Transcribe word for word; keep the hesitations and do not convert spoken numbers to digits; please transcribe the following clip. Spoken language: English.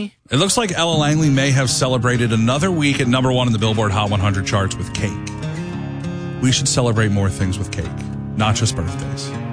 me. It looks like Ella Langley may have celebrated another week at number one in the Billboard Hot one hundred charts with cake. We should celebrate more things with cake, not just birthdays.